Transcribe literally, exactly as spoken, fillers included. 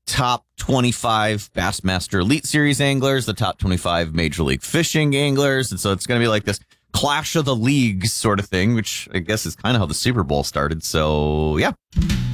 top twenty-five Bassmaster Elite Series anglers, the top twenty-five Major League Fishing anglers. And so it's going to be like this clash of the leagues sort of thing, which I guess is kind of how the Super Bowl started. So, yeah.